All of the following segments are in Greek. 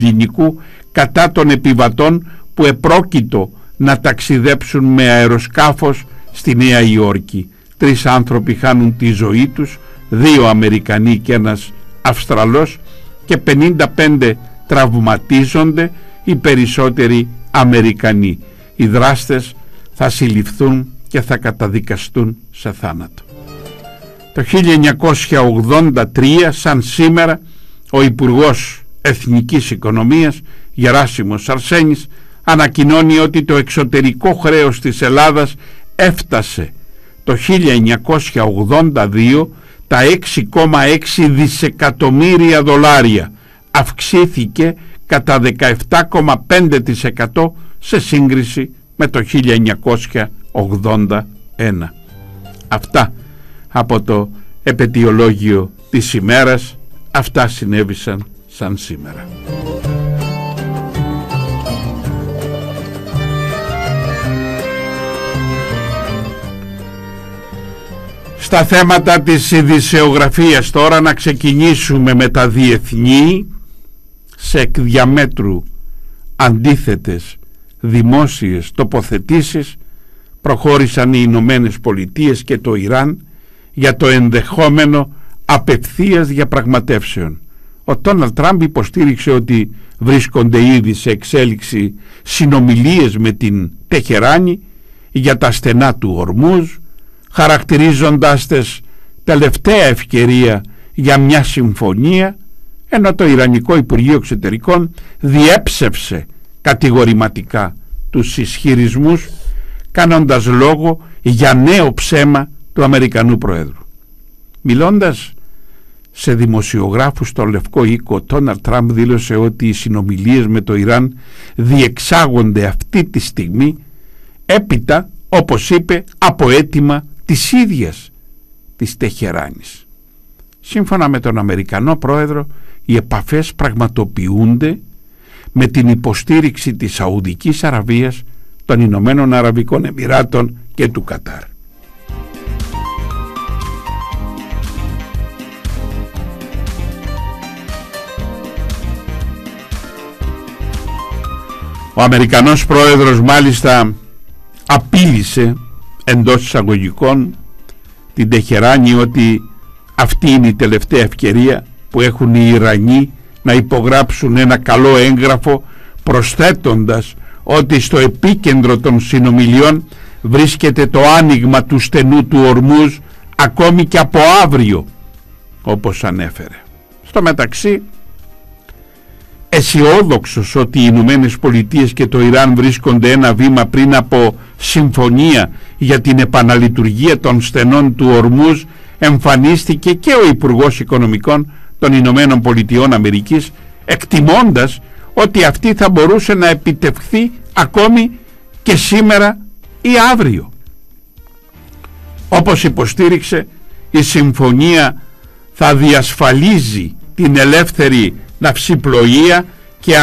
ελληνικού κατά των επιβατών που επρόκειτο να ταξιδέψουν με αεροσκάφος στη Νέα Υόρκη. 3 άνθρωποι χάνουν τη ζωή τους, 2 Αμερικανοί και ένας Αυστραλός, και 55 τραυματίζονται, οι περισσότεροι Αμερικανοί. Οι δράστες θα συλληφθούν και θα καταδικαστούν σε θάνατο. Το 1983, σαν σήμερα, ο Υπουργός Εθνικής Οικονομίας Γεράσιμος Αρσένης ανακοινώνει ότι το εξωτερικό χρέος της Ελλάδας έφτασε το 1982 τα 6,6 δισεκατομμύρια δολάρια, αυξήθηκε κατά 17,5% σε σύγκριση με το 1981. Αυτά από το επετειολόγιο της ημέρας. Αυτά συνέβησαν σαν σήμερα. Στα θέματα της ειδησεογραφίας τώρα, να ξεκινήσουμε με τα διεθνή. Σε εκ διαμέτρου αντίθετες δημόσιες τοποθετήσεις προχώρησαν οι Ηνωμένες Πολιτείες και το Ιράν για το ενδεχόμενο απευθείας διαπραγματεύσεων. Ο Ντόναλντ Τραμπ υποστήριξε ότι βρίσκονται ήδη σε εξέλιξη συνομιλίες με την Τεχεράνη για τα στενά του Ορμούζ, χαρακτηρίζοντάς τες τελευταία ευκαιρία για μια συμφωνία, ενώ το Ιρανικό Υπουργείο Εξωτερικών διέψευσε κατηγορηματικά τους ισχυρισμούς, κάνοντας λόγο για νέο ψέμα του Αμερικανού Προέδρου. Μιλώντας σε δημοσιογράφους στο Λευκό Οίκο, ο Ντόναλντ Τραμπ δήλωσε ότι οι συνομιλίες με το Ιράν διεξάγονται αυτή τη στιγμή έπειτα, όπως είπε, από αίτημα της ίδιας της Τεχεράνης. Σύμφωνα με τον Αμερικανό Πρόεδρο, οι επαφές πραγματοποιούνται με την υποστήριξη της Σαουδικής Αραβίας, των Ηνωμένων Αραβικών Εμιράτων και του Κατάρ. Ο Αμερικανός Πρόεδρος μάλιστα απείλησε εντός εισαγωγικών την Τεχεράνη ότι αυτή είναι η τελευταία ευκαιρία που έχουν οι Ιρανοί να υπογράψουν ένα καλό έγγραφο, προσθέτοντας ότι στο επίκεντρο των συνομιλιών βρίσκεται το άνοιγμα του στενού του Ορμούζ ακόμη και από αύριο, όπως ανέφερε. Στο μεταξύ, αισιόδοξος ότι οι Ηνωμένες Πολιτείες και το Ιράν βρίσκονται ένα βήμα πριν από συμφωνία για την επαναλειτουργία των στενών του Ορμούζ, εμφανίστηκε και ο Υπουργός Οικονομικών των Ηνωμένων Πολιτειών Αμερικής, εκτιμώντας ότι αυτή θα μπορούσε να επιτευχθεί ακόμη και σήμερα ή αύριο. Όπως υποστήριξε, η συμφωνία θα διασφαλίζει την ελεύθερη ναυσιπλοεία και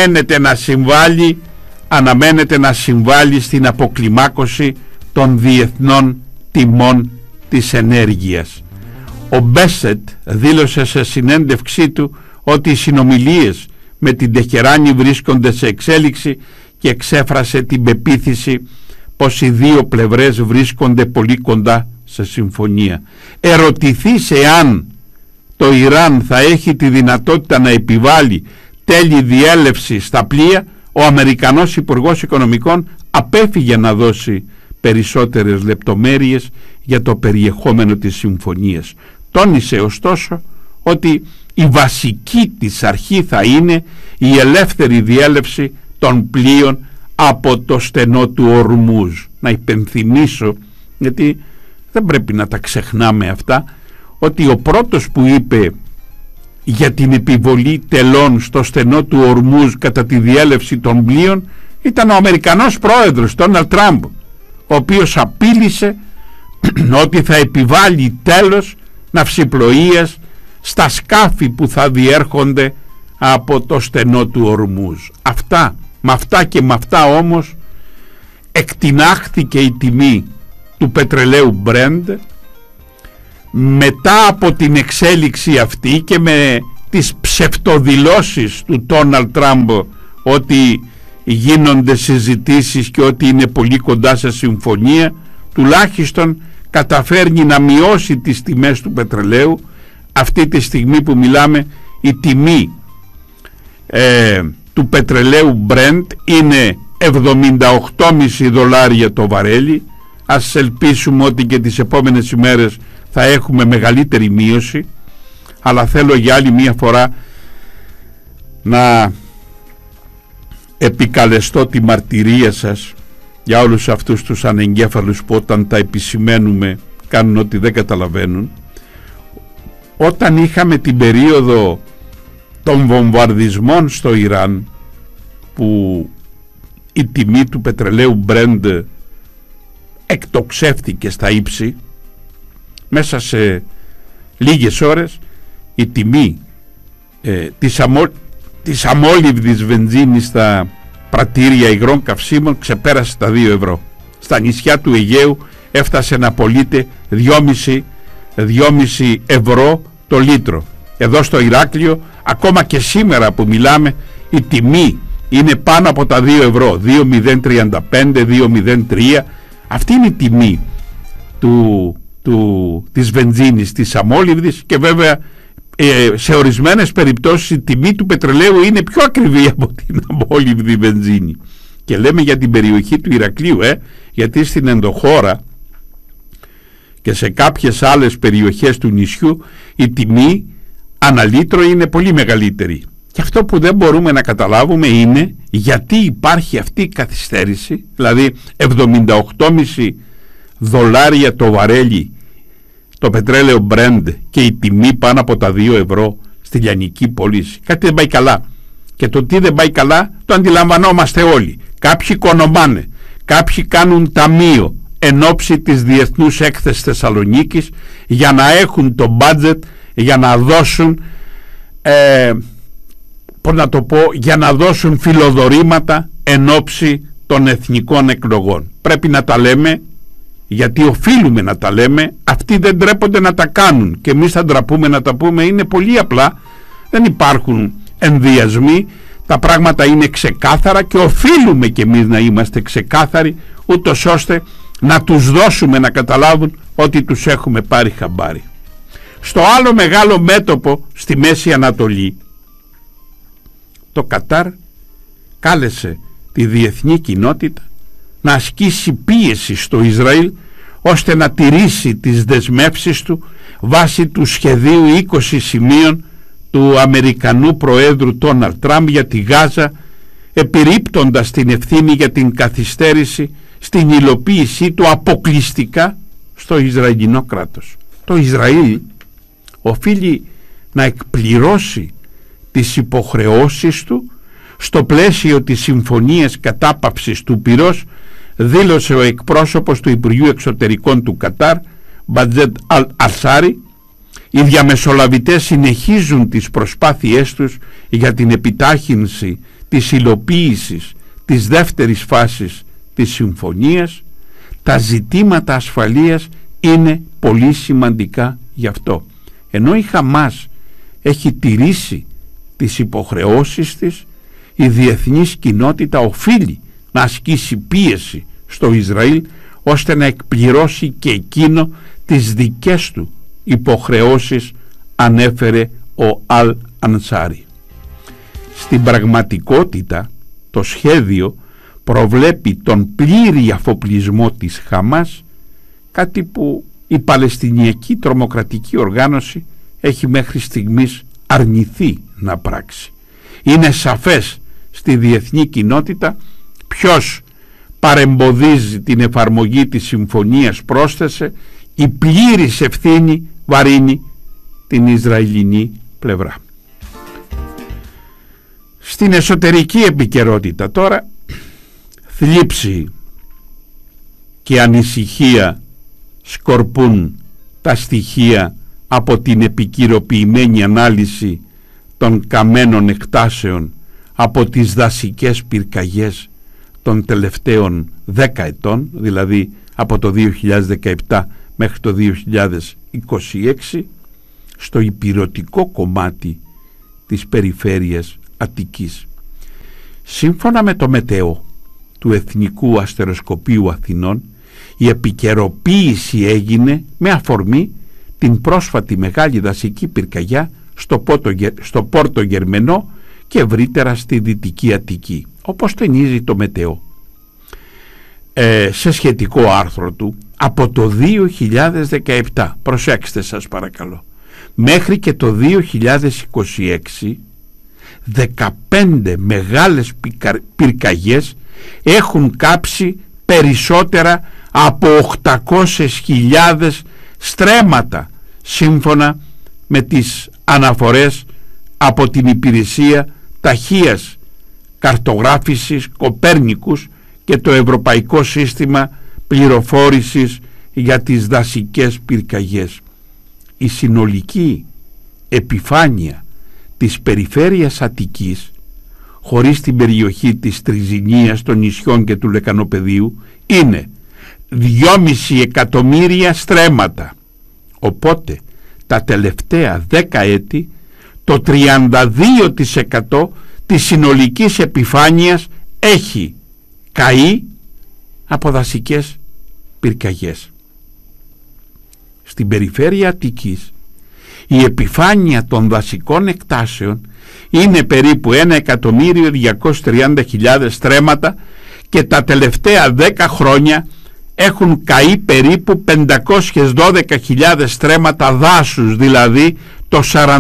αναμένεται να συμβάλλει στην αποκλιμάκωση των διεθνών τιμών της ενέργειας. Ο Μπέσετ δήλωσε σε συνέντευξή του ότι οι συνομιλίες με την Τεχεράνη βρίσκονται σε εξέλιξη και εξέφρασε την πεποίθηση πως οι δύο πλευρές βρίσκονται πολύ κοντά σε συμφωνία. Ερωτηθείς εάν το Ιράν θα έχει τη δυνατότητα να επιβάλλει τέλη διέλευση στα πλοία, ο Αμερικανός Υπουργός Οικονομικών απέφυγε να δώσει περισσότερες λεπτομέρειες για το περιεχόμενο της συμφωνίας. Τόνισε ωστόσο ότι η βασική της αρχή θα είναι η ελεύθερη διέλευση των πλοίων από το στενό του Ορμούζ. Να υπενθυμίσω, γιατί δεν πρέπει να τα ξεχνάμε αυτά, ότι ο πρώτος που είπε για την επιβολή τελών στο στενό του Ορμούζ κατά τη διέλευση των πλοίων ήταν ο Αμερικανός Πρόεδρος Ντόναλντ Τραμπ, ο οποίος απείλησε ότι θα επιβάλλει τέλος ναυσιπλοείας στα σκάφη που θα διέρχονται από το στενό του Ορμούζ. Με αυτά όμως εκτινάχθηκε η τιμή του πετρελαίου Brent. Μετά από την εξέλιξη αυτή και με τις ψευτοδηλώσεις του Ντόναλντ Τραμπ ότι γίνονται συζητήσεις και ότι είναι πολύ κοντά σε συμφωνία, τουλάχιστον καταφέρνει να μειώσει τις τιμές του πετρελαίου. Αυτή τη στιγμή που μιλάμε η τιμή του πετρελαίου Brent είναι $78,5 το βαρέλι. Ας ελπίσουμε ότι και τις επόμενες ημέρες θα έχουμε μεγαλύτερη μείωση, αλλά θέλω για άλλη μία φορά να επικαλεστώ τη μαρτυρία σας για όλους αυτούς τους ανεγκέφαλους που όταν τα επισημαίνουμε κάνουν ότι δεν καταλαβαίνουν. Όταν είχαμε την περίοδο των βομβαρδισμών στο Ιράν, που η τιμή του πετρελαίου Brent εκτοξεύτηκε στα ύψη, μέσα σε λίγες ώρες η τιμή της αμόλυβδης βενζίνης στα πρατήρια υγρών καυσίμων ξεπέρασε τα 2 ευρώ. Στα νησιά του Αιγαίου έφτασε να πωλείται 2,5 ευρώ το λίτρο. Εδώ στο Ηράκλειο ακόμα και σήμερα που μιλάμε η τιμή είναι πάνω από τα 2 ευρώ, 2,035, 2,03. Αυτή είναι η τιμή της βενζίνης, της αμόλυβδης, και βέβαια σε ορισμένες περιπτώσεις η τιμή του πετρελαίου είναι πιο ακριβή από την αμόλυβδη βενζίνη. Και λέμε για την περιοχή του Ηρακλείου, γιατί στην ενδοχώρα και σε κάποιες άλλες περιοχές του νησιού η τιμή αναλύτρο είναι πολύ μεγαλύτερη. Και αυτό που δεν μπορούμε να καταλάβουμε είναι γιατί υπάρχει αυτή η καθυστέρηση, δηλαδή $78,5 το βαρέλι το πετρέλαιο Brent και η τιμή πάνω από τα 2 ευρώ στη λιανική πώληση. Κάτι δεν πάει καλά. Και το τι δεν πάει καλά το αντιλαμβανόμαστε όλοι. Κάποιοι οικονομάνε, κάποιοι κάνουν ταμείο εν ώψη της Διεθνούς Έκθεσης Θεσσαλονίκης για να έχουν το budget, για να δώσουν για να δώσουν φιλοδορήματα εν ώψη των εθνικών εκλογών. Πρέπει να τα λέμε, γιατί οφείλουμε να τα λέμε. Αυτοί δεν τρέπονται να τα κάνουν και εμείς θα ντραπούμε να τα πούμε. Είναι πολύ απλά, δεν υπάρχουν ενδιασμοί, τα πράγματα είναι ξεκάθαρα και οφείλουμε και εμείς να είμαστε ξεκάθαροι, ούτως ώστε να τους δώσουμε να καταλάβουν ότι τους έχουμε πάρει χαμπάρι. Στο άλλο μεγάλο μέτωπο στη Μέση Ανατολή, το Κατάρ κάλεσε τη διεθνή κοινότητα να ασκήσει πίεση στο Ισραήλ ώστε να τηρήσει τις δεσμεύσεις του βάσει του σχεδίου 20 σημείων του Αμερικανού Προέδρου Ντόναλντ Τραμπ για τη Γάζα, επιρρύπτοντας την ευθύνη για την καθυστέρηση στην υλοποίησή του αποκλειστικά στο Ισραηλινό κράτος. Το Ισραήλ οφείλει να εκπληρώσει τις υποχρεώσεις του στο πλαίσιο της συμφωνίας κατάπαυσης του πυρός, δήλωσε ο εκπρόσωπος του Υπουργείου Εξωτερικών του Κατάρ, Μπατζέτ Αλ-Ασάρι. Οι διαμεσολαβητές συνεχίζουν τις προσπάθειές τους για την επιτάχυνση της υλοποίησης της δεύτερης φάσης της συμφωνίας. Τα ζητήματα ασφαλείας είναι πολύ σημαντικά γι' αυτό. Ενώ η Χαμάς έχει τηρήσει τις υποχρεώσεις της, η διεθνής κοινότητα οφείλει να ασκήσει πίεση στο Ισραήλ ώστε να εκπληρώσει και εκείνο τις δικές του υποχρεώσεις, ανέφερε ο Αλ-Ανσάρι. Στην πραγματικότητα το σχέδιο προβλέπει τον πλήρη αφοπλισμό της Χαμάς, κάτι που η Παλαιστινιακή τρομοκρατική οργάνωση έχει μέχρι στιγμής αρνηθεί να πράξει. Είναι σαφές στη διεθνή κοινότητα ποιος παρεμποδίζει την εφαρμογή της συμφωνίας, πρόσθεσε. Η πλήρης ευθύνη βαρύνει την Ισραηλινή πλευρά. Στην εσωτερική επικαιρότητα τώρα, θλίψη και ανησυχία σκορπούν τα στοιχεία από την επικυροποιημένη ανάλυση των καμένων εκτάσεων από τις δασικές πυρκαγιές των τελευταίων 10 ετών, δηλαδή από το 2017 μέχρι το 2026. Στο ηπειρωτικό κομμάτι της περιφέρειας Αττικής. Σύμφωνα με το μετεό του Εθνικού Αστεροσκοπείου Αθηνών, η επικαιροποίηση έγινε με αφορμή την πρόσφατη μεγάλη δασική πυρκαγιά στο Πόρτο Γερμενό και ευρύτερα στη Δυτική Αττική, όπως τονίζει το μετεό σε σχετικό άρθρο του από το 2017, προσέξτε σας παρακαλώ, μέχρι και το 2026 15 μεγάλες πυρκαγιές έχουν κάψει περισσότερα από 800.000 στρέμματα, σύμφωνα με τις αναφορές από την Υπηρεσία Ταχείας Καρτογράφησης Κοπέρνικους και το Ευρωπαϊκό Σύστημα Πληροφόρησης για τις δασικές πυρκαγιές. Η συνολική επιφάνεια της περιφέρειας Αττικής, χωρίς την περιοχή της Τριζηνίας, των νησιών και του Λεκανοπεδίου, είναι 2,5 εκατομμύρια στρέμματα. Οπότε τα τελευταία 10 έτη το 32% της συνολικής επιφάνειας έχει καεί από δασικές πυρκαγιές. Στην περιφέρεια Αττικής η επιφάνεια των δασικών εκτάσεων είναι περίπου 1.230.000 στρέμματα και τα τελευταία 10 χρόνια έχουν καεί περίπου 512.000 στρέμματα δάσους, δηλαδή το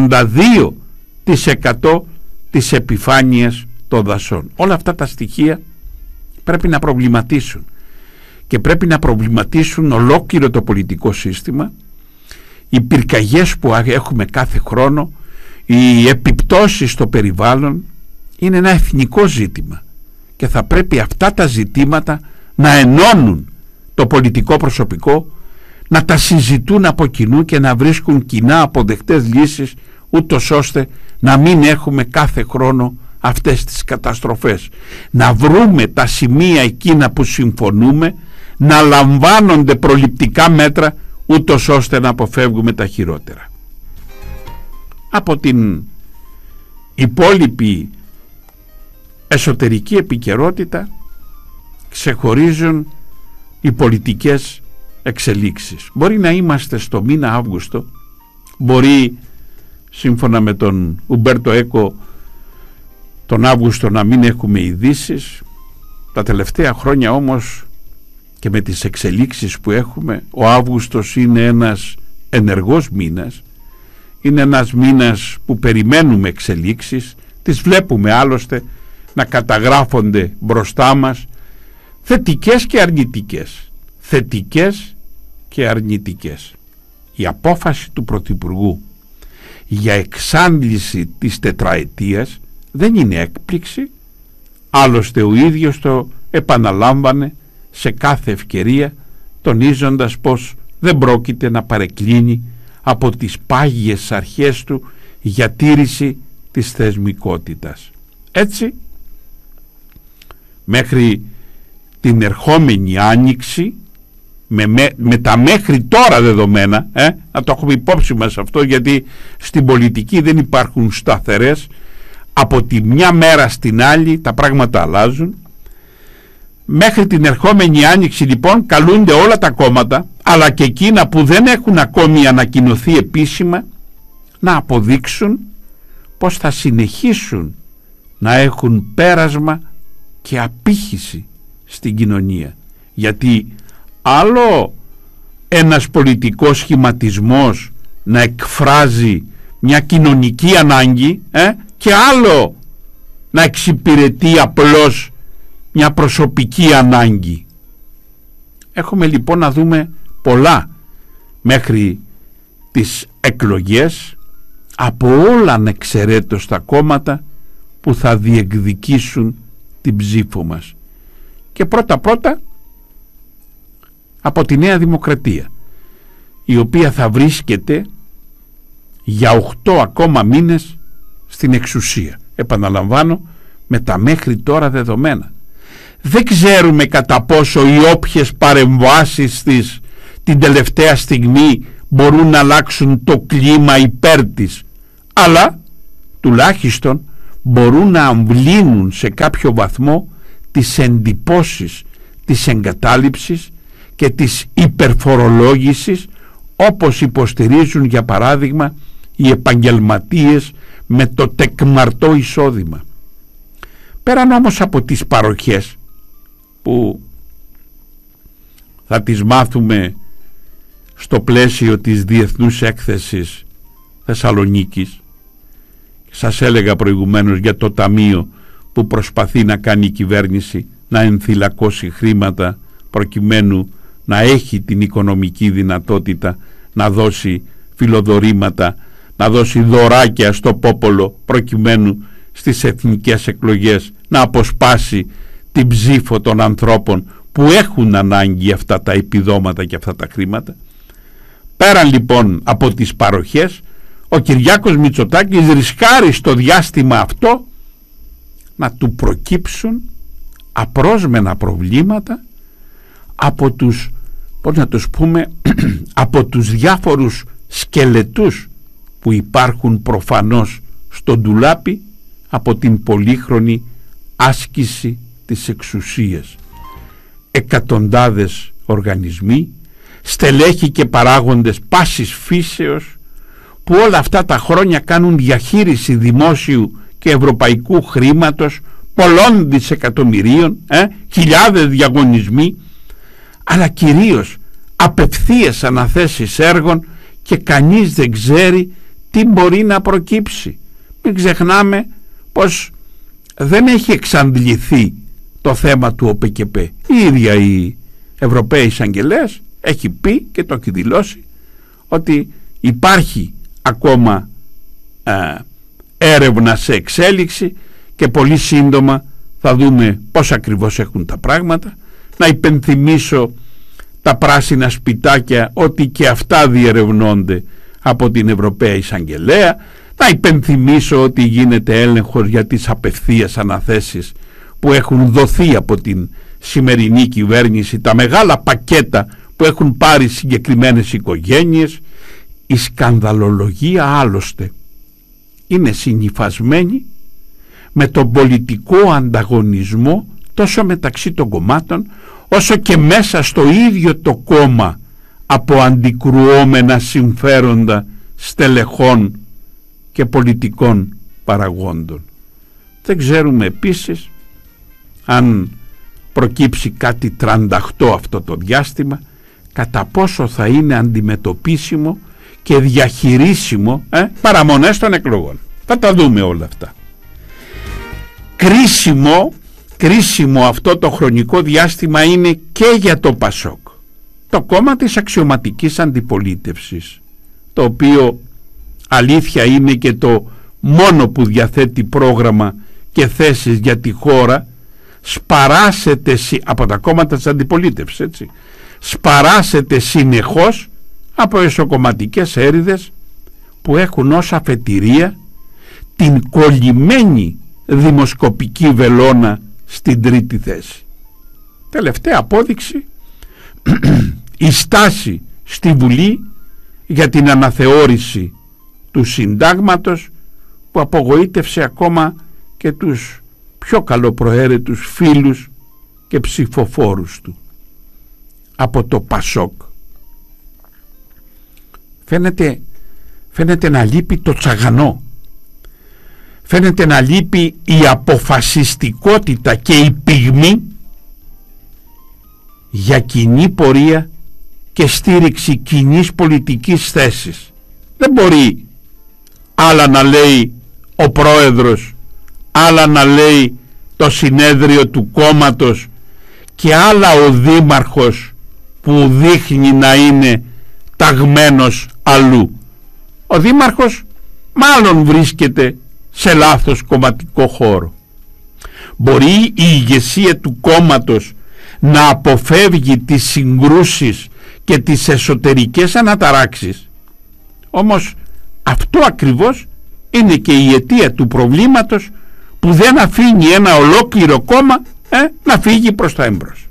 42% της επιφάνειας των δασών. Όλα αυτά τα στοιχεία πρέπει να προβληματίσουν και πρέπει να προβληματίσουν ολόκληρο το πολιτικό σύστημα. Οι πυρκαγιές που έχουμε κάθε χρόνο, οι επιπτώσεις στο περιβάλλον είναι ένα εθνικό ζήτημα και θα πρέπει αυτά τα ζητήματα να ενώνουν το πολιτικό προσωπικό, να τα συζητούν από κοινού και να βρίσκουν κοινά αποδεκτές λύσεις, ούτως ώστε να μην έχουμε κάθε χρόνο αυτές τις καταστροφές. Να βρούμε τα σημεία εκείνα που συμφωνούμε, να λαμβάνονται προληπτικά μέτρα, ούτως ώστε να αποφεύγουμε τα χειρότερα. Από την υπόλοιπη εσωτερική επικαιρότητα ξεχωρίζουν οι πολιτικές εξελίξεις. Μπορεί να είμαστε στο μήνα Αύγουστο, μπορεί σύμφωνα με τον Ουμπέρτο Έκο τον Αύγουστο να μην έχουμε ειδήσεις. Τα τελευταία χρόνια όμως και με τις εξελίξεις που έχουμε, ο Αύγουστος είναι ένας ενεργός μήνας, είναι ένας μήνας που περιμένουμε εξελίξεις, τις βλέπουμε άλλωστε να καταγράφονται μπροστά μας, θετικές και αρνητικές. Θετικές και αρνητικές. Η απόφαση του Πρωθυπουργού για εξάντληση της τετραετίας δεν είναι έκπληξη, άλλωστε ο ίδιος το επαναλάμβανε σε κάθε ευκαιρία, τονίζοντας πως δεν πρόκειται να παρεκκλίνει από τις πάγιες αρχές του για τήρηση της θεσμικότητας. Έτσι, μέχρι την ερχόμενη άνοιξη, με τα μέχρι τώρα δεδομένα, να το έχουμε υπόψη μας αυτό, γιατί στην πολιτική δεν υπάρχουν σταθερές, από τη μια μέρα στην άλλη τα πράγματα αλλάζουν. Μέχρι την ερχόμενη άνοιξη λοιπόν καλούνται όλα τα κόμματα, αλλά και εκείνα που δεν έχουν ακόμη ανακοινωθεί επίσημα, να αποδείξουν πως θα συνεχίσουν να έχουν πέρασμα και απήχηση στην κοινωνία. Γιατί άλλο ένας πολιτικός σχηματισμός να εκφράζει μια κοινωνική ανάγκη, και άλλο να εξυπηρετεί απλώς μια προσωπική ανάγκη. Έχουμε λοιπόν να δούμε πολλά μέχρι τις εκλογές, από όλα ανεξαιρέτως τα κόμματα που θα διεκδικήσουν την ψήφο μας. Και πρώτα από τη Νέα Δημοκρατία, η οποία θα βρίσκεται για 8 ακόμα μήνες στην εξουσία. Επαναλαμβάνω, με τα μέχρι τώρα δεδομένα. Δεν ξέρουμε κατά πόσο οι όποιες παρεμβάσεις της την τελευταία στιγμή μπορούν να αλλάξουν το κλίμα υπέρ της, αλλά τουλάχιστον μπορούν να αμβλύνουν σε κάποιο βαθμό τις εντυπώσεις της εγκατάλειψης και της υπερφορολόγησης, όπως υποστηρίζουν για παράδειγμα οι επαγγελματίες με το τεκμαρτό εισόδημα. Πέραν όμως από τις παροχές που θα τις μάθουμε στο πλαίσιο της Διεθνούς Έκθεσης Θεσσαλονίκης, σας έλεγα προηγουμένως για το ταμείο που προσπαθεί να κάνει η κυβέρνηση, να ενθυλακώσει χρήματα προκειμένου να έχει την οικονομική δυνατότητα να δώσει φιλοδορήματα, να δώσει δωράκια στο πόπολο προκειμένου στις εθνικές εκλογές να αποσπάσει την ψήφο των ανθρώπων που έχουν ανάγκη αυτά τα επιδόματα και αυτά τα χρήματα. Πέραν λοιπόν από τις παροχές, ο Κυριάκος Μητσοτάκης ρισκάρει στο διάστημα αυτό να του προκύψουν απρόσμενα προβλήματα από τους, πώς να τους πούμε, από τους διάφορους σκελετούς που υπάρχουν προφανώς στο ντουλάπι από την πολύχρονη άσκηση της εξουσίας. Εκατοντάδες οργανισμοί, στελέχη και παράγοντες πάσης φύσεως που όλα αυτά τα χρόνια κάνουν διαχείριση δημόσιου και ευρωπαϊκού χρήματος πολλών δισεκατομμυρίων, χιλιάδες διαγωνισμοί, αλλά κυρίως απευθείας αναθέσεις έργων και κανείς δεν ξέρει τι μπορεί να προκύψει. Μην ξεχνάμε πως δεν έχει εξαντληθεί το θέμα του ΟΠΚΠ. Η ίδια η Ευρωπαία Εισαγγελέας έχει πει και το έχει δηλώσει ότι υπάρχει ακόμα έρευνα σε εξέλιξη και πολύ σύντομα θα δούμε πώς ακριβώς έχουν τα πράγματα. Να υπενθυμίσω τα πράσινα σπιτάκια, ότι και αυτά διερευνώνται από την Ευρωπαία Εισαγγελέα. Να υπενθυμίσω ότι γίνεται έλεγχος για τις απευθείας αναθέσεις που έχουν δοθεί από την σημερινή κυβέρνηση, τα μεγάλα πακέτα που έχουν πάρει συγκεκριμένες οικογένειες. Η σκανδαλολογία άλλωστε είναι συνυφασμένη με τον πολιτικό ανταγωνισμό τόσο μεταξύ των κομμάτων όσο και μέσα στο ίδιο το κόμμα από αντικρουόμενα συμφέροντα στελεχών και πολιτικών παραγόντων. Δεν ξέρουμε επίσης αν προκύψει κάτι τρανταχτό αυτό το διάστημα, κατά πόσο θα είναι αντιμετωπίσιμο και διαχειρίσιμο παραμονές των εκλογών. Θα τα δούμε όλα αυτά. Κρίσιμο αυτό το χρονικό διάστημα είναι και για το ΠΑΣΟΚ, το κόμμα της αξιωματικής αντιπολίτευσης, το οποίο αλήθεια είναι και το μόνο που διαθέτει πρόγραμμα και θέσεις για τη χώρα. Σπαράσεται από τα κόμματα της αντιπολίτευσης, έτσι, σπαράσεται συνεχώς από εσωκομματικές έρηδες που έχουν ως αφετηρία την κολλημένη δημοσκοπική βελόνα στην τρίτη θέση. Τελευταία απόδειξη η στάση στη Βουλή για την αναθεώρηση του συντάγματος, που απογοήτευσε ακόμα και τους πιο καλοπροαίρετους φίλους και ψηφοφόρους του. Από το ΠΑΣΟΚ φαίνεται να λείπει το τσαγανό, φαίνεται να λείπει η αποφασιστικότητα και η πυγμή για κοινή πορεία και στήριξη κοινής πολιτικής θέσης. Δεν μπορεί άλλα να λέει ο πρόεδρος, άλλα να λέει το συνέδριο του κόμματος και άλλα ο δήμαρχος που δείχνει να είναι ταγμένος αλλού. Ο δήμαρχος μάλλον βρίσκεται σε λάθος κομματικό χώρο. Μπορεί η ηγεσία του κόμματος να αποφεύγει τις συγκρούσεις και τις εσωτερικές αναταράξεις, όμως αυτό ακριβώς είναι και η αιτία του προβλήματος που δεν αφήνει ένα ολόκληρο κόμμα να φύγει προς τα εμπρός.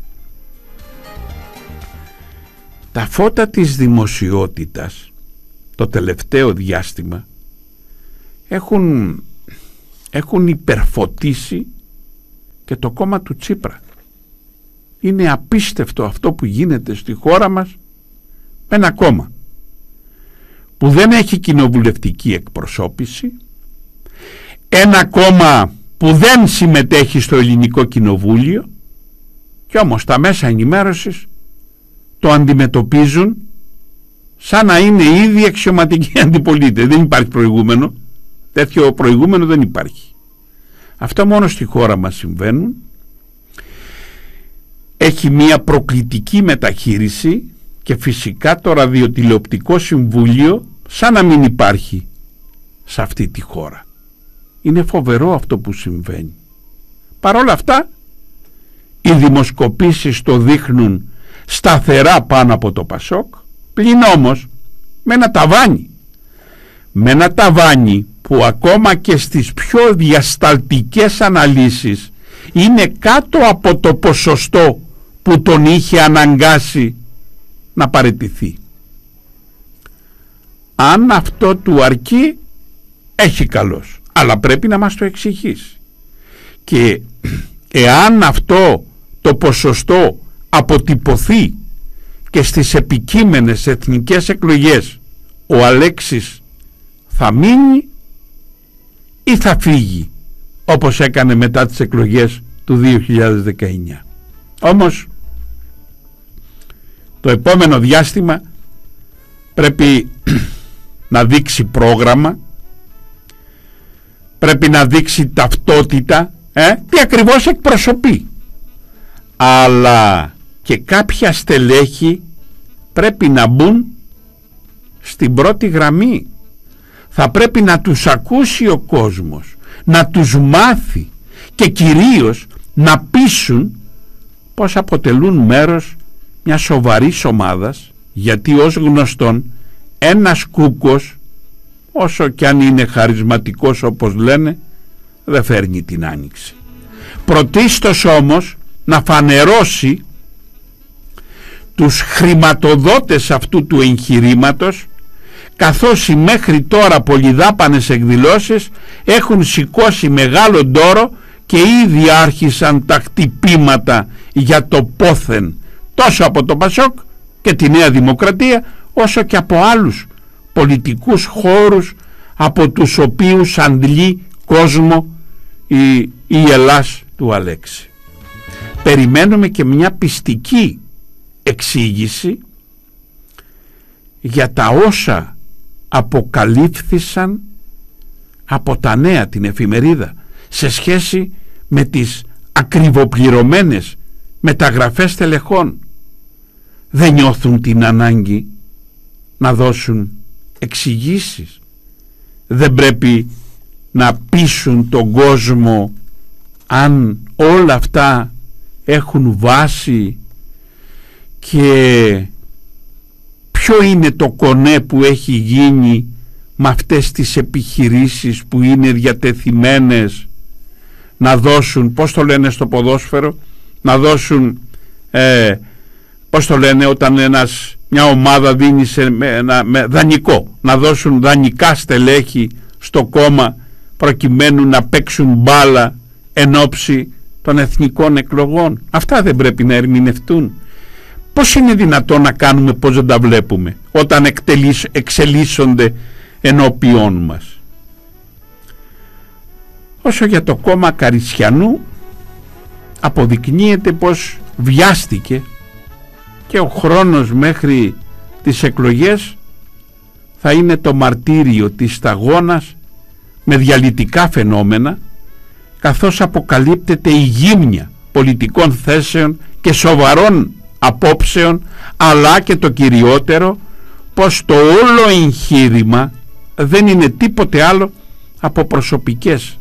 Τα φώτα της δημοσιότητας το τελευταίο διάστημα έχουν έχουν υπερφωτίσει και το κόμμα του Τσίπρα. Είναι απίστευτο αυτό που γίνεται στη χώρα μας με ένα κόμμα που δεν έχει κοινοβουλευτική εκπροσώπηση, ένα κόμμα που δεν συμμετέχει στο ελληνικό κοινοβούλιο, και όμως τα μέσα ενημέρωσης το αντιμετωπίζουν σαν να είναι ήδη αξιωματική αντιπολίτευση. Δεν υπάρχει προηγούμενο, τέτοιο προηγούμενο δεν υπάρχει. Αυτό μόνο στη χώρα μας συμβαίνουν. Έχει μία προκλητική μεταχείριση και φυσικά το ραδιοτηλεοπτικό συμβούλιο σαν να μην υπάρχει σε αυτή τη χώρα. Είναι φοβερό αυτό που συμβαίνει. Παρ' όλα αυτά οι δημοσκοπήσεις το δείχνουν σταθερά πάνω από το Πασόκ, πλην όμως με ένα ταβάνι. Με ένα ταβάνι που ακόμα και στις πιο διασταλτικές αναλύσεις είναι κάτω από το ποσοστό που τον είχε αναγκάσει να παραιτηθεί. Αν αυτό του αρκεί, έχει καλώς, αλλά πρέπει να μας το εξηγήσει. Και εάν αυτό το ποσοστό αποτυπωθεί και στις επικείμενες εθνικές εκλογές, ο Αλέξης θα μείνει ή θα φύγει, όπως έκανε μετά τις εκλογές του 2019. Όμως το επόμενο διάστημα πρέπει να δείξει πρόγραμμα, πρέπει να δείξει ταυτότητα, τι ακριβώς εκπροσωπεί, αλλά και κάποια στελέχη πρέπει να μπουν στην πρώτη γραμμή. Θα πρέπει να τους ακούσει ο κόσμος, να τους μάθει και κυρίως να πείσουν πως αποτελούν μέρος μιας σοβαρής ομάδας, γιατί ως γνωστόν ένας κούκος, όσο κι αν είναι χαρισματικός όπως λένε, δεν φέρνει την άνοιξη. Πρωτίστως όμως να φανερώσει τους χρηματοδότες αυτού του εγχειρήματος, καθώς οι μέχρι τώρα πολυδάπανες εκδηλώσεις έχουν σηκώσει μεγάλο ντόρο και ήδη άρχισαν τα χτυπήματα για το πόθεν, τόσο από το Πασόκ και τη Νέα Δημοκρατία, όσο και από άλλους πολιτικούς χώρους από τους οποίους αντλεί κόσμο η Ελλάς του Αλέξη. Περιμένουμε και μια πιστική εξήγηση για τα όσα αποκαλύφθησαν από τα Νέα, την εφημερίδα, σε σχέση με τις ακριβοπληρωμένες μεταγραφές τελεχών. Δεν νιώθουν την ανάγκη να δώσουν εξηγήσεις? Δεν πρέπει να πείσουν τον κόσμο αν όλα αυτά έχουν βάση και ποιο είναι το κονέ που έχει γίνει με αυτές τις επιχειρήσεις που είναι διατεθειμένες να δώσουν, πώς το λένε στο ποδόσφαιρο, να δώσουν, πώς το λένε όταν μια ομάδα δίνει με δανεικό, να δώσουν δανεικά στελέχη στο κόμμα προκειμένου να παίξουν μπάλα εν ώψη των εθνικών εκλογών. Αυτά δεν πρέπει να ερμηνευτούν? Πώς είναι δυνατόν να κάνουμε πως δεν τα βλέπουμε όταν εξελίσσονται ενώπιόν μας? Όσο για το κόμμα Καρισιανού, αποδεικνύεται πως βιάστηκε και ο χρόνος μέχρι τις εκλογές θα είναι το μαρτύριο της σταγόνας με διαλυτικά φαινόμενα, καθώς αποκαλύπτεται η γύμνια πολιτικών θέσεων και σοβαρών απόψεων, αλλά και το κυριότερο, πως το όλο εγχείρημα δεν είναι τίποτε άλλο από προσωπικές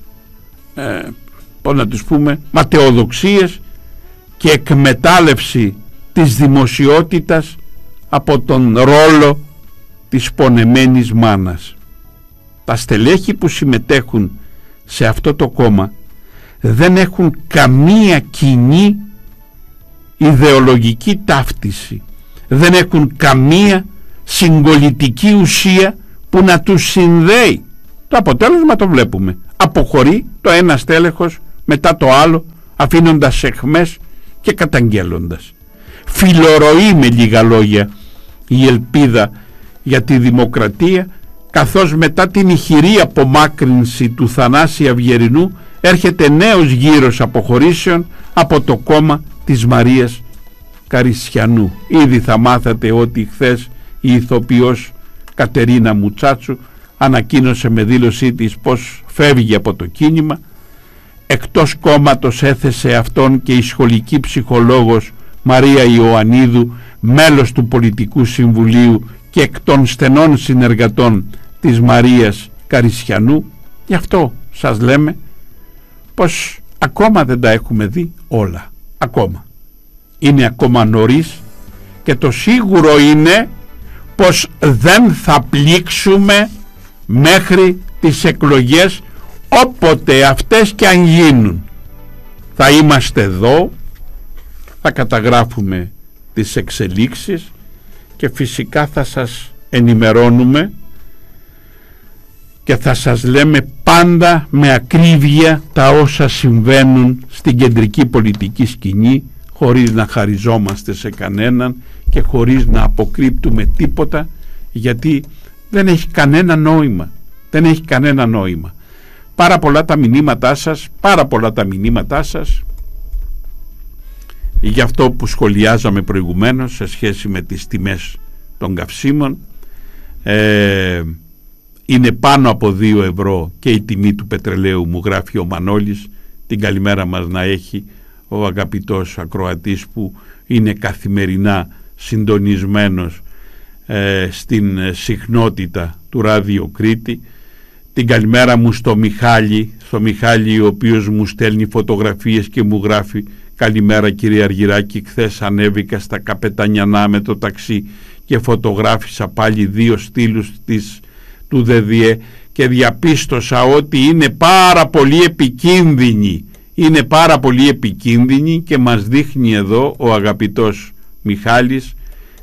πώς να τους πούμε, ματαιοδοξίες και εκμετάλλευση της δημοσιότητας από τον ρόλο της πονεμένης μάνας. Τα στελέχη που συμμετέχουν σε αυτό το κόμμα δεν έχουν καμία κοινή ιδεολογική ταύτιση, δεν έχουν καμία συγκολητική ουσία που να τους συνδέει. Το αποτέλεσμα το βλέπουμε. αποχωρεί το ένα στέλεχος μετά το άλλο, αφήνοντας αιχμές και καταγγέλλοντας. Φιλορροεί με λίγα λόγια η ελπίδα για τη δημοκρατία, καθώς μετά την ηχηρή απομάκρυνση του Θανάση Αυγερινού έρχεται νέος γύρος αποχωρήσεων από το κόμμα της Μαρίας Καρισιανού. Ήδη θα μάθατε ότι χθες η ηθοποιός Κατερίνα Μουτσάτσου ανακοίνωσε με δήλωσή της πως φεύγει από το κίνημα. Εκτός κόμματος έθεσε αυτόν και η σχολική ψυχολόγος Μαρία Ιωαννίδου, μέλος του Πολιτικού Συμβουλίου και εκ των στενών συνεργατών της Μαρίας Καρισιανού. Γι' αυτό σας λέμε πως ακόμα δεν τα έχουμε δει όλα. Ακόμα. Είναι ακόμα νωρίς και το σίγουρο είναι πως δεν θα πλήξουμε μέχρι τις εκλογές, όποτε αυτές και αν γίνουν. Θα είμαστε εδώ, θα καταγράφουμε τις εξελίξεις και φυσικά θα σας ενημερώνουμε και θα σας λέμε πάντα με ακρίβεια τα όσα συμβαίνουν στην κεντρική πολιτική σκηνή, χωρίς να χαριζόμαστε σε κανέναν και χωρίς να αποκρύπτουμε τίποτα, γιατί δεν έχει κανένα νόημα. Δεν έχει κανένα νόημα. Πάρα πολλά τα μηνύματά σας για αυτό που σχολιάζαμε προηγουμένως σε σχέση με τις τιμές των καυσίμων. Είναι πάνω από 2 ευρώ και η τιμή του πετρελαίου, μου γράφει ο Μανώλης. Την καλημέρα μας να έχει ο αγαπητός ακροατής που είναι καθημερινά συντονισμένος στην συχνότητα του Ράδιο Κρήτη. Την καλημέρα μου στο Μιχάλη, ο οποίος μου στέλνει φωτογραφίες και μου γράφει: καλημέρα κύριε Αργυράκη, χθες ανέβηκα στα Καπετανιανά με το ταξί και φωτογράφησα πάλι 2 στήλους του ΔΔΕ και διαπίστωσα ότι είναι πάρα πολύ επικίνδυνη και μας δείχνει εδώ ο αγαπητός Μιχάλης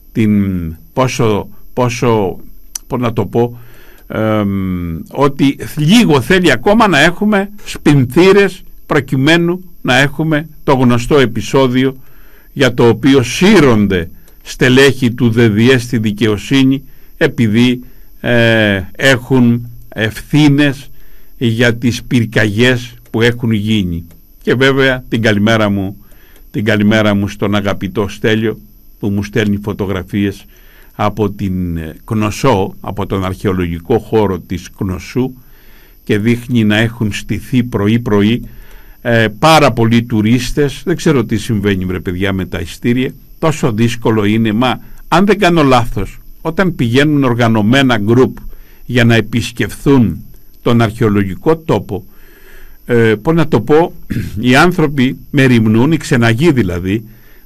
ότι λίγο θέλει ακόμα να έχουμε σπινθήρες προκειμένου να έχουμε το γνωστό επεισόδιο για το οποίο σύρονται στελέχη του ΔΔΕ στη δικαιοσύνη επειδή έχουν ευθύνες για τις πυρκαγιές που έχουν γίνει. Και βέβαια την καλημέρα μου στον αγαπητό Στέλιο που μου στέλνει φωτογραφίες από την Κνωσό, από τον αρχαιολογικό χώρο της Κνωσού, και δείχνει να έχουν στηθεί πρωί πάρα πολλοί τουρίστες. Δεν ξέρω τι συμβαίνει βρε παιδιά με τα ειστήρια, τόσο δύσκολο είναι. Μα αν δεν κάνω λάθος, όταν πηγαίνουν οργανωμένα γκρουπ για να επισκεφθούν τον αρχαιολογικό τόπο, οι άνθρωποι μεριμνούν, οι ξεναγοί δηλαδή,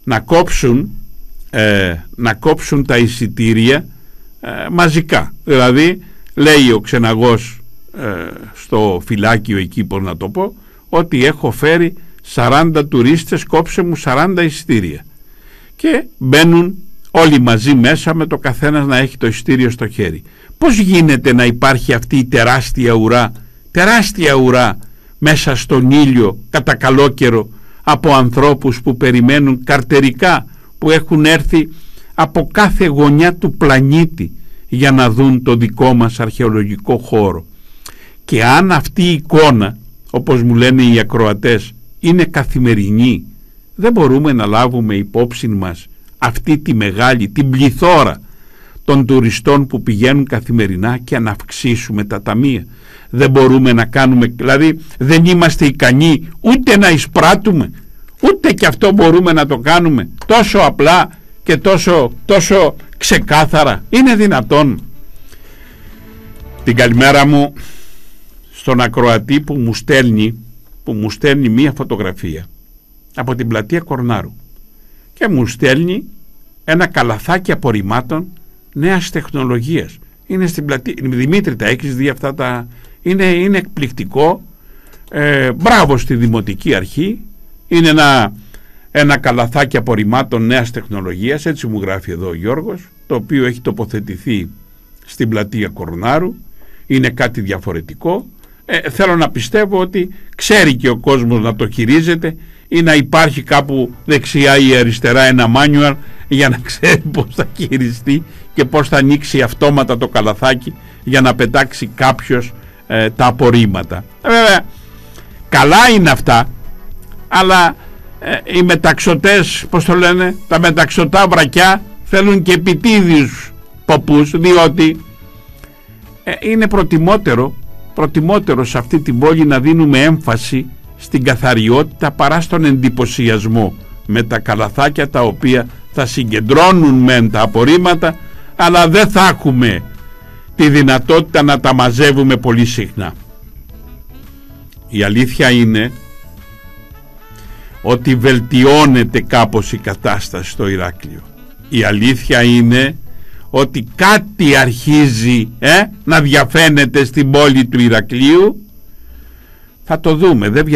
να κόψουν τα εισιτήρια μαζικά. Δηλαδή λέει ο ξεναγός στο φυλάκιο εκεί, ότι έχω φέρει 40 τουρίστες, κόψε μου 40 εισιτήρια, και μπαίνουν όλοι μαζί μέσα με το καθένας να έχει το εισιτήριο στο χέρι. Πώς γίνεται να υπάρχει αυτή η τεράστια ουρά μέσα στον ήλιο κατά καλό καιρό από ανθρώπους που περιμένουν καρτερικά, που έχουν έρθει από κάθε γωνιά του πλανήτη για να δουν το δικό μας αρχαιολογικό χώρο. Και αν αυτή η εικόνα, όπως μου λένε οι ακροατές, είναι καθημερινή, δεν μπορούμε να λάβουμε υπόψη μας αυτή τη μεγάλη, την πληθώρα των τουριστών που πηγαίνουν καθημερινά και να αυξήσουμε τα ταμεία. Δεν μπορούμε να κάνουμε, δηλαδή δεν είμαστε ικανοί ούτε να εισπράττουμε, ούτε και αυτό μπορούμε να το κάνουμε τόσο απλά και τόσο ξεκάθαρα. Είναι δυνατόν? Την καλημέρα μου στον ακροατή που μου στέλνει μία φωτογραφία από την πλατεία Κορνάρου και μου στέλνει ένα καλαθάκι απορριμμάτων νέας τεχνολογίας. Είναι στην πλατεία. Δημήτρη, τα έχεις δει αυτά τα... Είναι εκπληκτικό. Μπράβο στη Δημοτική Αρχή. Είναι ένα καλαθάκι απορριμμάτων νέας τεχνολογίας, έτσι μου γράφει εδώ ο Γιώργος, το οποίο έχει τοποθετηθεί στην πλατεία Κορνάρου. Είναι κάτι διαφορετικό. θέλω να πιστεύω ότι ξέρει και ο κόσμος να το χειρίζεται, ή να υπάρχει κάπου δεξιά ή αριστερά ένα manual για να ξέρει πώς θα χειριστεί και πώς θα ανοίξει αυτόματα το καλαθάκι για να πετάξει κάποιος τα απορρίμματα. Βέβαια καλά είναι αυτά, αλλά οι μεταξωτές, πώς το λένε, τα μεταξωτά βρακιά θέλουν και επιτίδιους ποπούς, διότι είναι προτιμότερο σε αυτή την πόλη να δίνουμε έμφαση στην καθαριότητα παρά στον εντυπωσιασμό με τα καλαθάκια, τα οποία θα συγκεντρώνουν μεν τα απορρίμματα, αλλά δεν θα έχουμε τη δυνατότητα να τα μαζεύουμε πολύ συχνά. Η αλήθεια είναι ότι βελτιώνεται κάπως η κατάσταση στο Ηράκλειο. Η αλήθεια είναι ότι κάτι αρχίζει να διαφαίνεται στην πόλη του Ηρακλείου. Θα το δούμε, δεν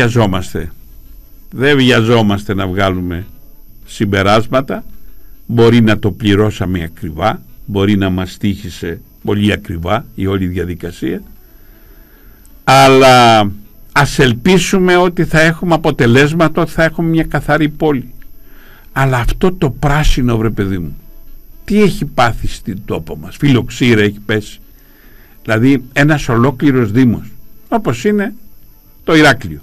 βιαζόμαστε να βγάλουμε συμπεράσματα. Μπορεί να το πληρώσαμε ακριβά, μπορεί να μας τύχησε πολύ ακριβά η όλη διαδικασία, αλλά ας ελπίσουμε ότι θα έχουμε αποτελέσματα, ότι θα έχουμε μια καθαρή πόλη. Αλλά αυτό το πράσινο, βρε παιδί μου, τι έχει πάθει στην τόπο μας? Φιλοξήρα έχει πέσει. Δηλαδή ένας ολόκληρος δήμος, όπως είναι το Ηράκλειο,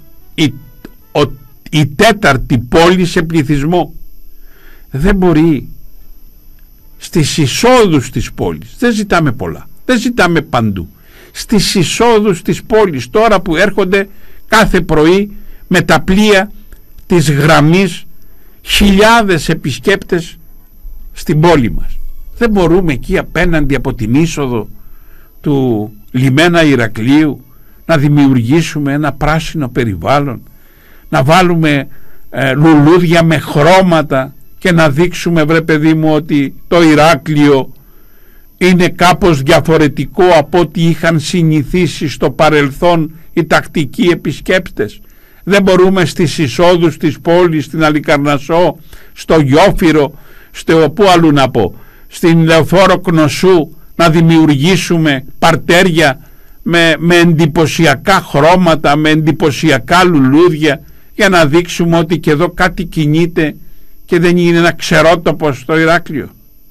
η τέταρτη πόλη σε πληθυσμό, δεν μπορεί στις εισόδους της πόλης, δεν ζητάμε πολλά, δεν ζητάμε παντού, στις εισόδους της πόλης, τώρα που έρχονται κάθε πρωί με τα πλοία της γραμμής χιλιάδες επισκέπτες στην πόλη μας, δεν μπορούμε εκεί απέναντι από την είσοδο του λιμένα Ηρακλείου να δημιουργήσουμε ένα πράσινο περιβάλλον, να βάλουμε λουλούδια με χρώματα και να δείξουμε, βρε παιδί μου, ότι το Ηράκλειο είναι κάπως διαφορετικό από ό,τι είχαν συνηθίσει στο παρελθόν οι τακτικοί επισκέπτες? Δεν μπορούμε στις εισόδους της πόλης, στην Αλικαρνασσό, στο Γιόφυρο, στο πού αλλού να πω, στην Λεωφόρο Κνωσού, να δημιουργήσουμε παρτέρια με εντυπωσιακά χρώματα, με εντυπωσιακά λουλούδια, για να δείξουμε ότι και εδώ κάτι κινείται και δεν είναι ένα ξερότοπο στο Ηράκλειο?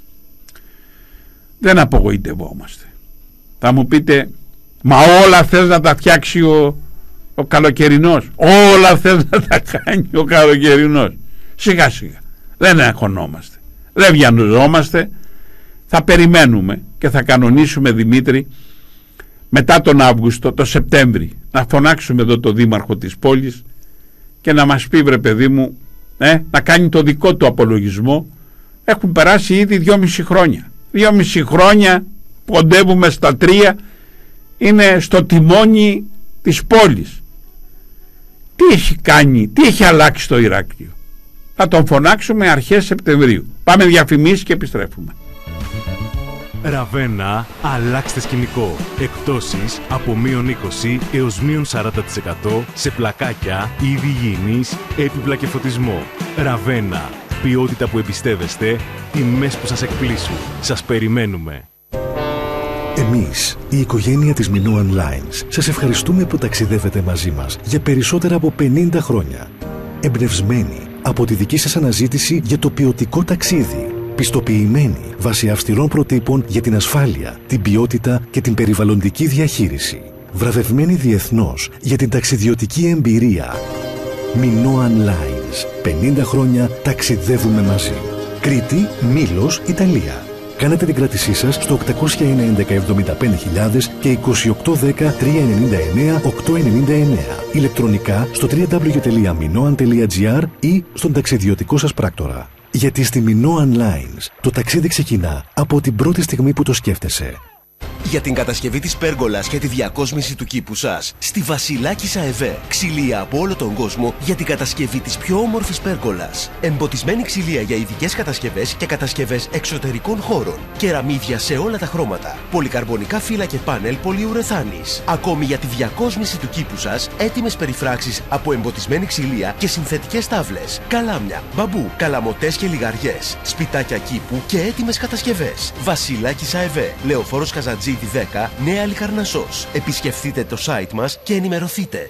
Δεν απογοητευόμαστε. Θα μου πείτε, μα όλα θες να τα φτιάξει ο καλοκαιρινός, όλα θες να τα κάνει ο καλοκαιρινός? Σιγά σιγά, δεν αγχωνόμαστε, δεν βιαζόμαστε. Θα περιμένουμε και θα κανονίσουμε, Δημήτρη, μετά τον Αύγουστο, το Σεπτέμβρη, να φωνάξουμε εδώ το δήμαρχο της πόλης και να μας πει, βρε παιδί μου, να κάνει το δικό του απολογισμό. Έχουν περάσει ήδη 2,5 χρόνια. 2,5 χρόνια, ποντεύουμε στα 3, είναι στο τιμόνι της πόλης. Τι έχει κάνει, τι έχει αλλάξει στο Ηράκλειο? Θα τον φωνάξουμε αρχές Σεπτεμβρίου. Πάμε διαφημίσεις και επιστρέφουμε. Ραβένα, αλλάξτε σκηνικό. Εκπτώσεις από -20 έως -40% σε πλακάκια, είδη υγιεινής, έπιπλα και φωτισμό. Ραβένα, ποιότητα που εμπιστεύεστε, τιμές που σας εκπλήσουν. Σας περιμένουμε. Εμείς, η οικογένεια της Minoan Lines, σας ευχαριστούμε που ταξιδεύετε μαζί μας για περισσότερα από 50 χρόνια. Εμπνευσμένοι από τη δική σας αναζήτηση για το ποιοτικό ταξίδι. Πιστοποιημένοι βάσει αυστηρών προτύπων για την ασφάλεια, την ποιότητα και την περιβαλλοντική διαχείριση. Βραβευμένοι διεθνώς για την ταξιδιωτική εμπειρία. Minoan Lines. 50 χρόνια ταξιδεύουμε μαζί. Κρήτη, Μήλος, Ιταλία. Κάνετε την κράτησή σας στο 800-11-75.000 και 2810-399-899. Ηλεκτρονικά στο www.minoan.gr ή στον ταξιδιωτικό σας πράκτορα. Γιατί στη Minoan Lines το ταξίδι ξεκινά από την πρώτη στιγμή που το σκέφτεσαι. Για την κατασκευή της πέργολας και τη διακόσμηση του κήπου σας, στη Βασιλάκης ΑΕΒ. Ξυλία από όλο τον κόσμο για την κατασκευή της πιο όμορφης πέργολας. Εμποτισμένη ξυλία για ειδικές κατασκευές και κατασκευές εξωτερικών χώρων. Κεραμίδια σε όλα τα χρώματα. Πολυκαρμπονικά φύλλα και πάνελ πολυουρεθάνης. Ακόμη για τη διακόσμηση του κήπου σας, έτοιμες περιφράξεις από εμποτισμένη ξυλία και συνθετικές τάβλες. Καλάμια, μπαμπού, καλαμοτές και λιγαριές. Σπιτάκια κήπου και έτοιμες κατασκευές. Βασιλάκης ΑΕΒ. Λεωφόρος Καζατζίδη Λαμπράκη 10, Νέα Λικαρνασσός. Επισκεφτείτε το site μας και ενημερωθείτε.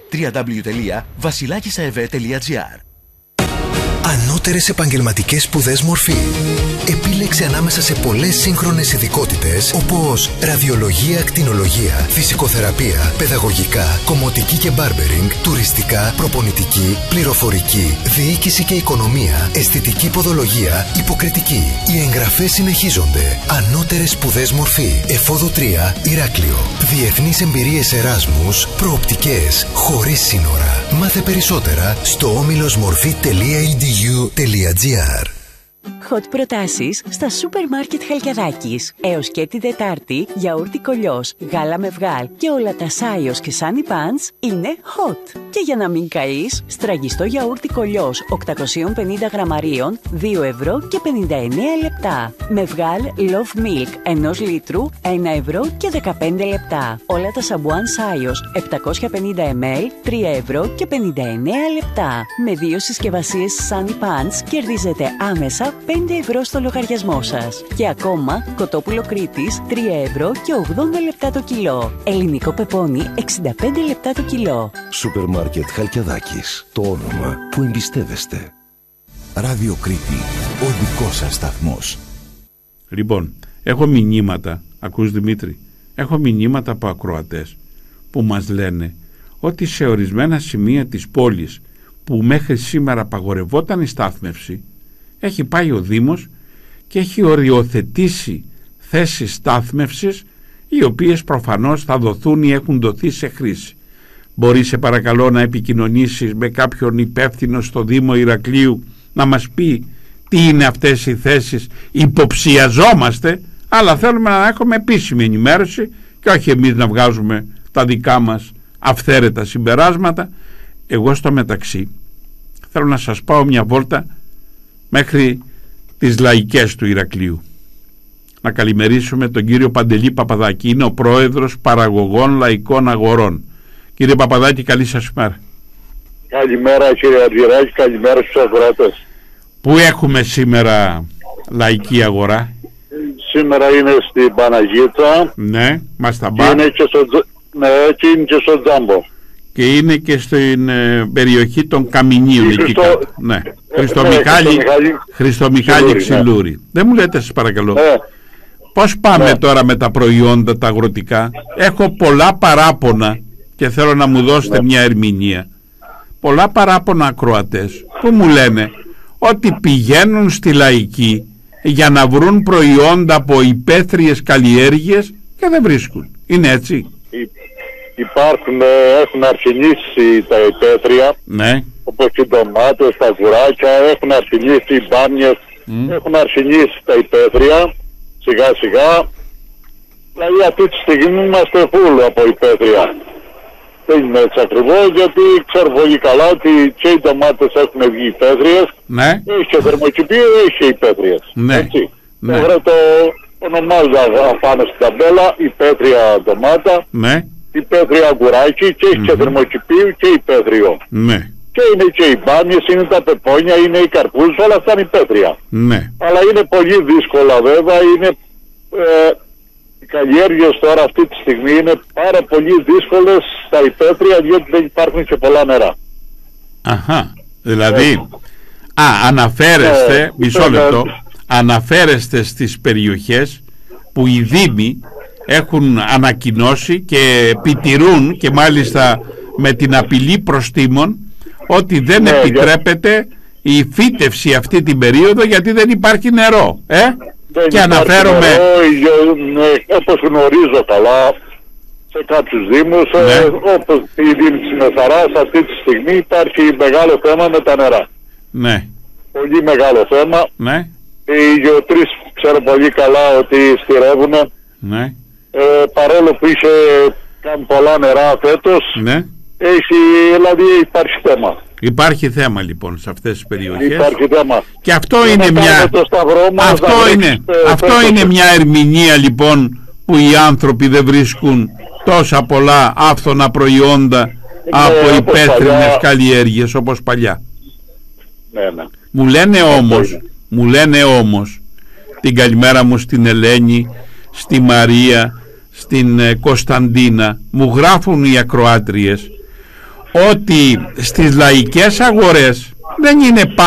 www.vasilakisaev.gr. Ανώτερες επαγγελματικές σπουδές μορφή. Επίλεξε ανάμεσα σε πολλές σύγχρονες ειδικότητες όπως ραδιολογία, ακτινολογία, φυσικοθεραπεία, παιδαγωγικά, κομμωτική και μπάρμπερινγκ, τουριστικά, προπονητική, πληροφορική, διοίκηση και οικονομία, αισθητική ποδολογία, υποκριτική. Οι εγγραφές συνεχίζονται. Ανώτερες σπουδές μορφή. Εφόδου 3, Ηράκλειο. Διεθνείς εμπειρίες Εράσμους, προοπτικές, χωρίς σύνορα. Μάθε περισσότερα στο omilosmorfi.edu.gr. Hot προτάσεις στα σούπερ μάρκετ Χαλκιαδάκης. Έως και την Τετάρτη, γιαούρτι κολλιός, γάλα με βγάλ και όλα τα Σάιος και Sunny Pants είναι hot. Και για να μην καείς, στραγγιστό γιαούρτι κολλιός 850 γραμμαρίων, 2 ευρώ και 59 λεπτά. Με βγάλ Love Milk 1 λίτρου, 1 ευρώ και 15 λεπτά. Όλα τα σαμπουάν Σάιος 750 ml, 3 ευρώ και 59 λεπτά. Με 2 συσκευασίες Sunny Pants κερδίζετε άμεσα 5 ευρώ στο λογαριασμό σας. Και ακόμα, κοτόπουλο Κρήτης 3 ευρώ και 80 λεπτά το κιλό. Ελληνικό πεπόνι 65 λεπτά το κιλό. Σούπερ μάρκετ Χαλκιαδάκης. Το όνομα που εμπιστεύεστε. Ράδιο Κρήτη. Ο δικός σας σταθμός. Λοιπόν, έχω μηνύματα, ακούς Δημήτρη, έχω μηνύματα από ακροατές που μας λένε ότι σε ορισμένα σημεία της πόλης που μέχρι σήμερα απαγορευόταν η στάθμευση, έχει πάει ο Δήμος και έχει οριοθετήσει θέσεις στάθμευσης, οι οποίες προφανώς θα δοθούν ή έχουν δοθεί σε χρήση. Μπορεί σε παρακαλώ να επικοινωνήσεις με κάποιον υπεύθυνο στο Δήμο Ηρακλείου να μας πει τι είναι αυτές οι θέσεις? Υποψιαζόμαστε, αλλά θέλουμε να έχουμε επίσημη ενημέρωση και όχι εμείς να βγάζουμε τα δικά μας αυθαίρετα συμπεράσματα. Εγώ στο μεταξύ θέλω να σας πάω μια βόλτα μέχρι τις λαϊκές του Ηρακλείου. Να καλημερίσουμε τον κύριο Παντελή Παπαδάκη, είναι ο πρόεδρος Παραγωγών Λαϊκών Αγορών. Κύριε Παπαδάκη, καλή σας ημέρα. Καλημέρα κύριε Αργυράκη, καλημέρα στους αγοράτες. Πού έχουμε σήμερα λαϊκή αγορά? Σήμερα είναι στην Παναγίτσα. Ναι, μας τα μπα. Είναι και στο Τζάμπο. Και είναι και στην περιοχή των Καμινίων εκεί κάτω. Ναι. Χριστομιχάλη Ξυλούρη. Ναι. Δεν μου λέτε σας παρακαλώ. Πώς πάμε τώρα με τα προϊόντα τα αγροτικά? Έχω πολλά παράπονα και θέλω να μου δώσετε μια ερμηνεία. Πολλά παράπονα ακροατές που μου λένε ότι πηγαίνουν στη λαϊκή για να βρουν προϊόντα από υπαίθριες καλλιέργειες και δεν βρίσκουν. Είναι έτσι? Έχουν αρχινήσει τα υπαίθρια, ναι, όπως οι ντομάτες, τα κουράκια, έχουν αρχινήσει οι μπάμιες, έχουν αρχινήσει τα υπαίθρια σιγά σιγά. Δηλαδή αυτή τη στιγμή είμαστε φούλοι από υπαίθρια. Δεν είναι έτσι ακριβώς, γιατί ξέρω πολύ καλά ότι και οι ντομάτες έχουν βγει υπαίθριες, ναι, έχει και θερμοκηπίο, έχει και υπαίθριες. Ναι. Έτσι. Ναι. Το ονομάζω πάνω στην ταμπέλα υπαίθρια ντομάτα, ναι, υπαίθρια αγκουράκι και έχει και θερμοκηπίου και υπαίθριο. Ναι. Και είναι και οι μπάμιες, είναι τα πεπόνια, είναι οι καρπούζες, όλα αυτά είναι υπαίθρια. Ναι. Αλλά είναι πολύ δύσκολα βέβαια, είναι οι καλλιέργειες τώρα αυτή τη στιγμή είναι πάρα πολύ δύσκολες στα υπαίθρια, διότι δεν υπάρχουν και πολλά νερά. Αχα, δηλαδή αναφέρεστε, μισό λεπτό, αναφέρεστε στις περιοχές που οι Δήμοι έχουν ανακοινώσει και επιτηρούν, και μάλιστα με την απειλή προστίμων, ότι δεν επιτρέπεται η φύτευση αυτή την περίοδο γιατί δεν υπάρχει νερό. Και αναφέρομαι όπως γνωρίζω καλά σε κάποιους δήμους, όπως η Δήμη της Μεσαράς αυτή τη στιγμή υπάρχει μεγάλο θέμα με τα νερά. Ναι. Πολύ μεγάλο θέμα. Ναι. Οι γεωτρείς ξέρω πολύ καλά ότι στηρεύουν. Ναι. Παρόλο που είχε κάνει πολλά νερά φέτος, ναι, δηλαδή υπάρχει θέμα. Υπάρχει θέμα λοιπόν σε αυτές τις περιοχές. Υπάρχει θέμα. Και αυτό είναι μια είναι μια ερμηνεία λοιπόν που οι άνθρωποι δεν βρίσκουν τόσα πολλά άφθονα προϊόντα από υπαίθρινες καλλιέργειες όπως παλιά. Ναι. Μου λένε όμως την καλημέρα μου στην Ελένη, στη Μαρία, στην Κωνσταντίνα, μου γράφουν οι ακροάτριες ότι στις λαϊκές αγορές δεν είναι